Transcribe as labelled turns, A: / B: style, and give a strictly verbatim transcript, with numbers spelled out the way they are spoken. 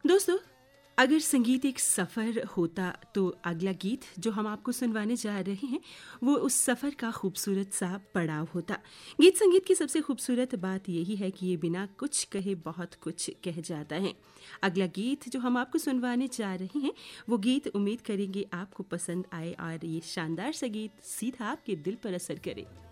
A: दोस्तों, अगर संगीत एक सफ़र होता तो अगला गीत जो हम आपको सुनवाने जा रहे हैं वो उस सफ़र का खूबसूरत सा पड़ाव होता। गीत संगीत की सबसे खूबसूरत बात यही है कि ये बिना कुछ कहे बहुत कुछ कह जाता है। अगला गीत जो हम आपको सुनवाने जा रहे हैं वो गीत उम्मीद करेंगे आपको पसंद आए और ये शानदार सा गीत सीधा आपके दिल पर असर करे।